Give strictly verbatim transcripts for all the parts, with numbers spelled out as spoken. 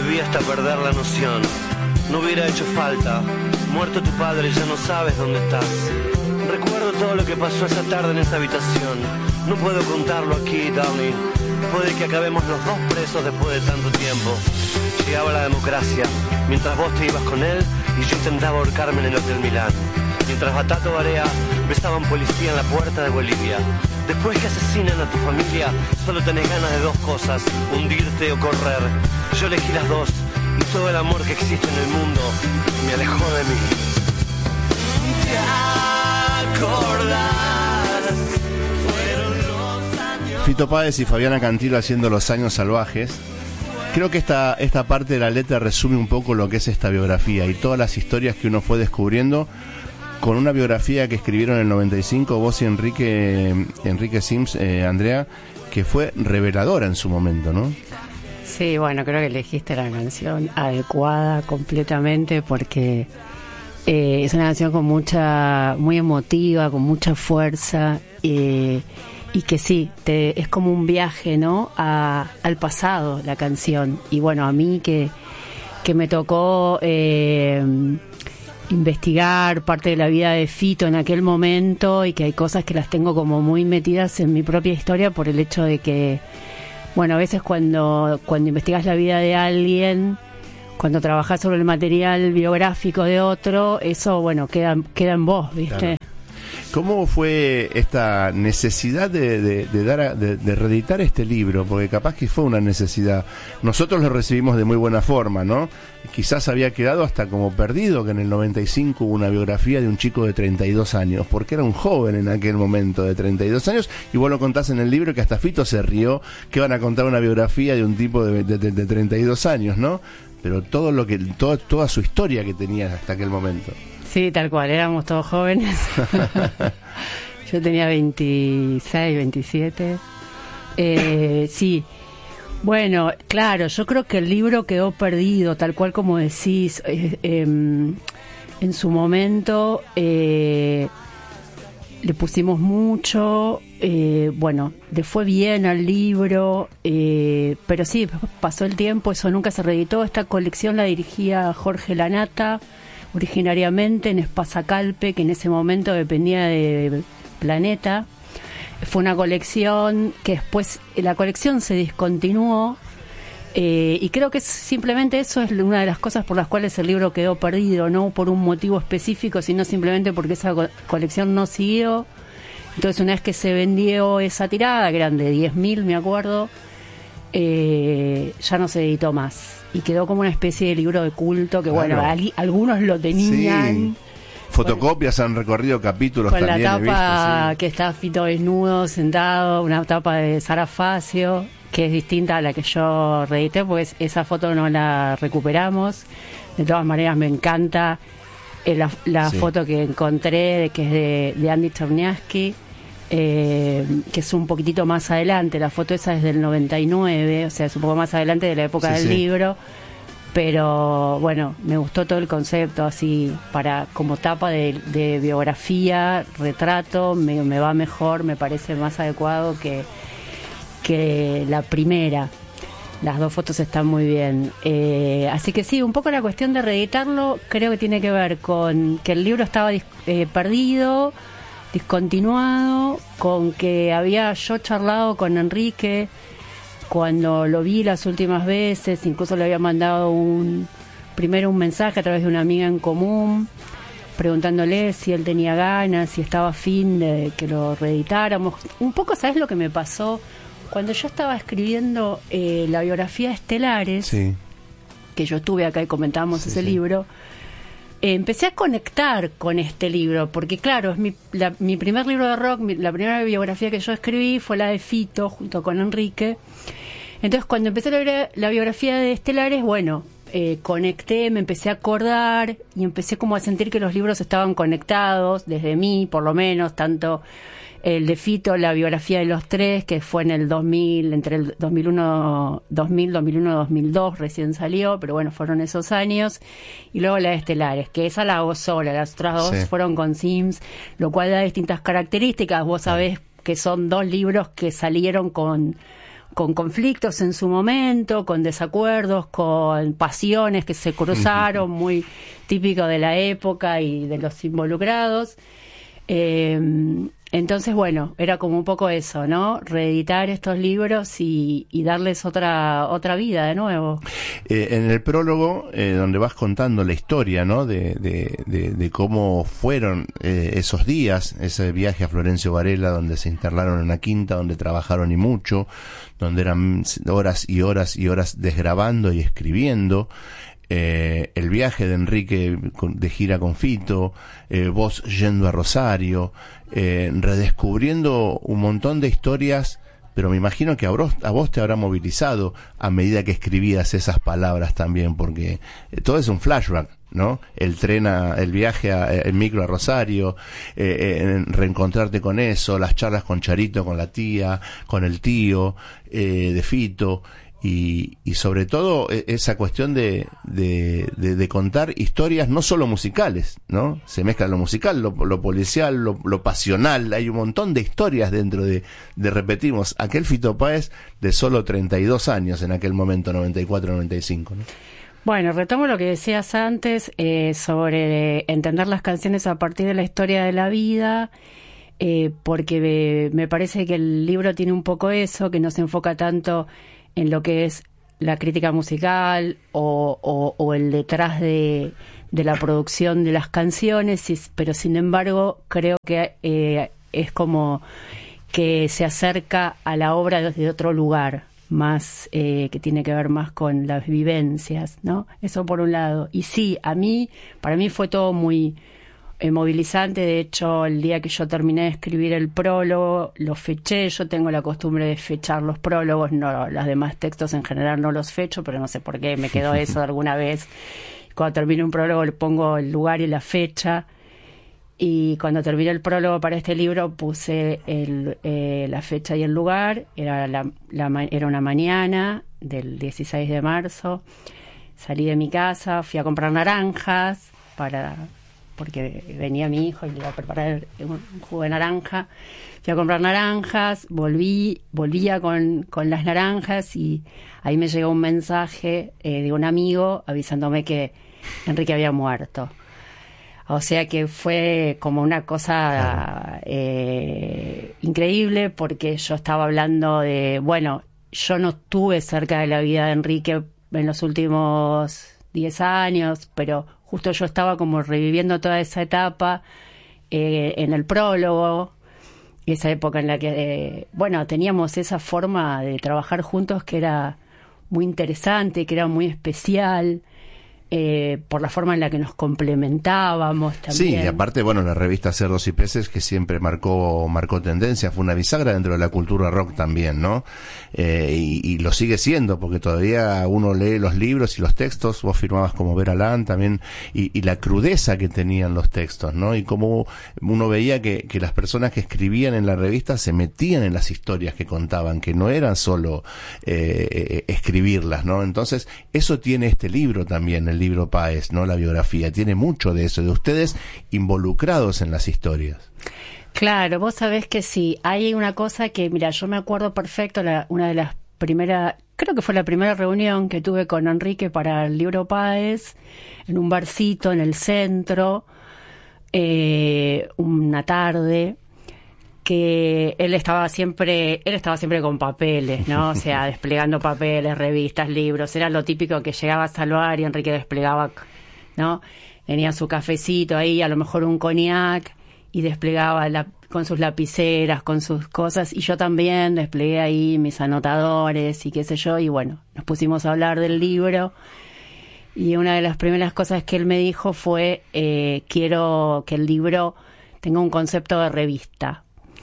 viví hasta perder la noción. No hubiera hecho falta. Muerto tu padre, ya no sabes dónde estás. Recuerdo todo lo que pasó esa tarde en esa habitación. No puedo contarlo aquí, darling. Puede que acabemos los dos presos después de tanto tiempo. Llegaba la democracia, mientras vos te ibas con él y yo intentaba ahorcarme en el Hotel Milán. Mientras Batato Barea besaba a un policía en la puerta de Bolivia. Después que asesinan a tu familia, solo tenés ganas de dos cosas, hundirte o correr. Yo elegí las dos, y todo el amor que existe en el mundo me alejó de mí. ¿Te acordás? Fueron los años... Fito Páez y Fabiana Cantilo haciendo Los Años Salvajes. Creo que esta, esta parte de la letra resume un poco lo que es esta biografía y todas las historias que uno fue descubriendo con una biografía que escribieron en el noventa y cinco, vos y Enrique, Enrique Sims, eh, Andrea, que fue reveladora en su momento, ¿no? Sí, bueno, creo que elegiste la canción adecuada completamente porque eh, es una canción con mucha, muy emotiva, con mucha fuerza, eh, y que sí, te, es como un viaje, ¿no? A, al pasado, la canción. Y bueno, a mí que, que me tocó eh, investigar parte de la vida de Fito en aquel momento y que hay cosas que las tengo como muy metidas en mi propia historia por el hecho de que, bueno, a veces cuando, cuando investigas la vida de alguien, cuando trabajás sobre el material biográfico de otro, eso, bueno, queda, queda en vos, ¿viste? Claro. ¿Cómo fue esta necesidad de, de, de dar a, de, de reeditar este libro? Porque capaz que fue una necesidad. Nosotros lo recibimos de muy buena forma, ¿no? Quizás había quedado hasta como perdido que en el noventa y cinco hubo una biografía de un chico de treinta y dos años, porque era un joven en aquel momento de treinta y dos años, y vos lo contás en el libro que hasta Fito se rió que van a contar una biografía de un tipo de, de, de, de treinta y dos años, ¿no? Pero todo lo que todo, toda su historia que tenía hasta aquel momento. Sí, tal cual, éramos todos jóvenes. Yo tenía veintiséis, veintisiete. Eh, sí, bueno, claro, yo creo que el libro quedó perdido, tal cual como decís. Eh, eh, en su momento eh, le pusimos mucho, eh, bueno, le fue bien al libro, eh, pero sí, pasó el tiempo, eso nunca se reeditó. Esta colección la dirigía Jorge Lanata, originariamente en Espasacalpe, que en ese momento dependía de Planeta. Fue una colección que después la colección se discontinuó, eh, y creo que simplemente eso es una de las cosas por las cuales el libro quedó perdido, no por un motivo específico, sino simplemente porque esa co- colección no siguió. Entonces, una vez que se vendió esa tirada, que eran de diez mil, me acuerdo, eh, ya no se editó más. Y quedó como una especie de libro de culto que, claro, bueno, al, algunos lo tenían. Sí. Fotocopias, han recorrido capítulos con también. Con la tapa, he visto, sí, que está Fito desnudo, sentado, una tapa de Sara Facio, que es distinta a la que yo reedité, pues esa foto no la recuperamos. De todas maneras, me encanta eh, la, la sí. foto que encontré, que es de, de Andy Czerniawski, eh, que es un poquitito más adelante. La foto esa es del noventa y nueve, o sea, es un poco más adelante de la época sí, del sí. libro. Pero bueno, me gustó todo el concepto así para como tapa de, de biografía, retrato, me, me va mejor, me parece más adecuado que, que la primera. Las dos fotos están muy bien. Eh, así que sí, un poco la cuestión de reeditarlo creo que tiene que ver con que el libro estaba dis, eh, perdido, discontinuado, con que había yo charlado con Enrique cuando lo vi las últimas veces, incluso le había mandado un primero un mensaje a través de una amiga en común, preguntándole si él tenía ganas, si estaba afín de que lo reeditáramos. Un poco, ¿sabes lo que me pasó? Cuando yo estaba escribiendo eh, la biografía de Estelares, sí. que yo estuve acá y comentábamos sí, ese sí. libro, eh, empecé a conectar con este libro, porque claro, es mi, la, mi primer libro de rock, mi, la primera biografía que yo escribí fue la de Fito, junto con Enrique. Entonces, cuando empecé la, la biografía de Estelares, bueno, eh, conecté, me empecé a acordar y empecé como a sentir que los libros estaban conectados, desde mí, por lo menos, tanto el de Fito, la biografía de los tres, que fue en el dos mil, entre el dos mil uno, dos mil, dos mil uno, dos mil dos, recién salió, pero bueno, fueron esos años, y luego la de Estelares, que esa la hago sola, las otras dos sí. fueron con Sims, lo cual da distintas características. Vos sabés que son dos libros que salieron con... con conflictos en su momento, con desacuerdos, con pasiones que se cruzaron, muy típico de la época y de los involucrados. Eh, entonces, bueno, era como un poco eso, ¿no? Reeditar estos libros y, y darles otra otra vida de nuevo. Eh, en el prólogo, eh, donde vas contando la historia, ¿no? De, de, de, de cómo fueron eh, esos días, ese viaje a Florencio Varela, donde se instalaron en una quinta, donde trabajaron y mucho, donde eran horas y horas y horas desgrabando y escribiendo. Eh, el viaje de Enrique de gira con Fito, eh, vos yendo a Rosario, eh, redescubriendo un montón de historias, pero me imagino que a vos, a vos te habrá movilizado a medida que escribías esas palabras también, porque eh, todo es un flashback, ¿no? El tren, a, el viaje, a, el micro a Rosario, eh, eh, reencontrarte con eso, las charlas con Charito, con la tía, con el tío eh, de Fito. Y, y sobre todo esa cuestión de, de, de, de contar historias no solo musicales, ¿no? Se mezcla lo musical, lo, lo policial, lo, lo pasional. Hay un montón de historias dentro de, de repetimos, aquel Fito Páez de solo treinta y dos años en aquel momento, noventa y cuatro, noventa y cinco, ¿no? Bueno, retomo lo que decías antes eh, sobre entender las canciones a partir de la historia de la vida. Eh, porque me, me parece que el libro tiene un poco eso, que no se enfoca tanto en lo que es la crítica musical o, o, o el detrás de, de la producción de las canciones, pero sin embargo creo que eh, es como que se acerca a la obra desde otro lugar, más eh, que tiene que ver más con las vivencias, ¿no? Eso por un lado. Y sí, a mí, para mí fue todo muy Eh, movilizante. De hecho, el día que yo terminé de escribir el prólogo, lo feché. Yo tengo la costumbre de fechar los prólogos, no, los demás textos en general no los fecho, pero no sé por qué me quedó eso de alguna vez. Cuando termino un prólogo le pongo el lugar y la fecha. Y cuando terminé el prólogo para este libro puse el, eh, la fecha y el lugar. Era, la, la, era una mañana del dieciséis de marzo. Salí de mi casa, fui a comprar naranjas para... porque venía mi hijo y le iba a preparar un jugo de naranja. Fui a comprar naranjas, volví, volvía con, con las naranjas y ahí me llegó un mensaje eh, de un amigo avisándome que Enrique había muerto. O sea que fue como una cosa eh, increíble, porque yo estaba hablando de, bueno, yo no estuve cerca de la vida de Enrique en los últimos diez años, pero justo yo estaba como reviviendo toda esa etapa eh, en el prólogo, esa época en la que, eh, bueno, teníamos esa forma de trabajar juntos que era muy interesante, que era muy especial, eh, por la forma en la que nos complementábamos también. Sí, y aparte, bueno, la revista Cerdos y Peces, que siempre marcó marcó tendencia, fue una bisagra dentro de la cultura rock también, ¿no? Eh, y, y lo sigue siendo, porque todavía uno lee los libros y los textos, vos firmabas como Vera Lán también, y, y la crudeza que tenían los textos, ¿no? Y cómo uno veía que, que las personas que escribían en la revista se metían en las historias que contaban, que no eran solo eh, escribirlas, ¿no? Entonces, eso tiene este libro también, el libro Páez, ¿no? La biografía, tiene mucho de eso, de ustedes involucrados en las historias. Claro, vos sabés que sí, hay una cosa que, mira, yo me acuerdo perfecto, la, una de las primeras, creo que fue la primera reunión que tuve con Enrique para el libro Páez, en un barcito en el centro, eh, una tarde, que él estaba siempre, él estaba siempre con papeles, ¿no? O sea, desplegando papeles, revistas, libros, era lo típico que llegaba a salvar y Enrique desplegaba, ¿no? Tenía su cafecito ahí, a lo mejor un cognac, y desplegaba la, con sus lapiceras, con sus cosas, y yo también desplegué ahí mis anotadores y qué sé yo, y bueno, nos pusimos a hablar del libro, y una de las primeras cosas que él me dijo fue, eh, quiero que el libro tenga un concepto de revista.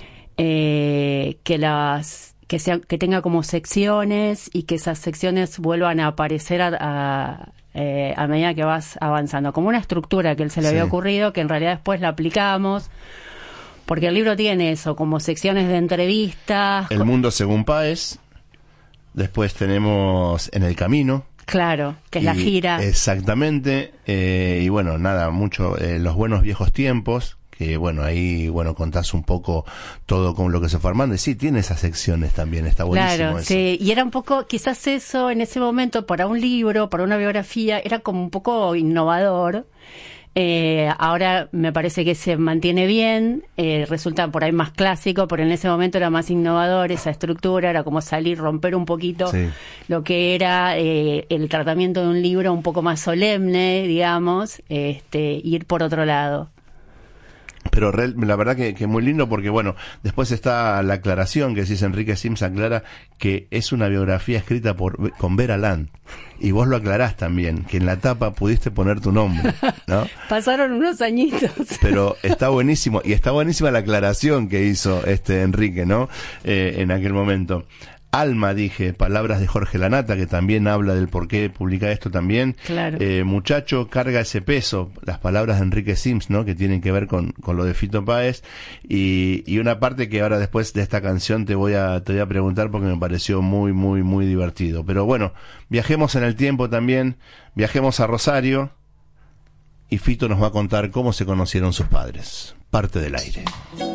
Eh, que las que sea que tenga como secciones y que esas secciones vuelvan a aparecer a, a, eh, a medida que vas avanzando, como una estructura que él se le sí. había ocurrido, que en realidad después la aplicamos, porque el libro tiene eso, como secciones de entrevistas. El mundo según Páez, después tenemos En el camino. Claro, que es y, la gira. Exactamente, eh, y bueno, nada, mucho, eh, Los buenos viejos tiempos, que bueno, ahí bueno contás un poco todo con lo que se fue armando, y sí, tiene esas secciones también, está buenísimo. Claro, eso. sí, y era un poco, quizás eso en ese momento, para un libro, para una biografía, era como un poco innovador. Eh, ahora me parece que se mantiene bien, eh, resulta por ahí más clásico, pero en ese momento era más innovador esa estructura, era como salir, romper un poquito Sí. lo que era eh, el tratamiento de un libro un poco más solemne, digamos, este, ir por otro lado. Pero real, la verdad que, que muy lindo, porque bueno, después está la aclaración que decís, Enrique Sims aclara que es una biografía escrita por con Vera Land, y vos lo aclarás también, que en la tapa pudiste poner tu nombre, ¿no? Pasaron unos añitos. Pero está buenísimo, y está buenísima la aclaración que hizo este Enrique, ¿no? Eh, en aquel momento. Alma, dije, palabras de Jorge Lanata, que también habla del por qué publica esto también. Claro. Eh, muchacho, carga ese peso, las palabras de Enrique Sims, ¿no? Que tienen que ver con, con lo de Fito Páez. Y, y una parte que ahora después de esta canción te voy a, te voy a preguntar porque me pareció muy, muy, muy divertido. Pero bueno, viajemos en el tiempo también, viajemos a Rosario, y Fito nos va a contar cómo se conocieron sus padres. Parte del aire.